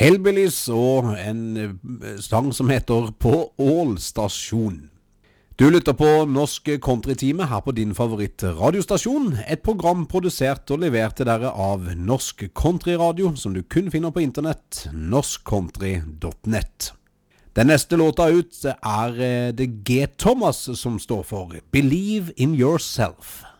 Hellbillies og en sang som heter På Ål-stasjon. Du lytter på Norsk Country-time her på din favoritt-radiostasjon, et program produsert og levert til dere av Norsk Country-radio, som du kun finner på internett, norskcountry.net. Den neste låta ut det G. Thomas som står for Believe in Yourself.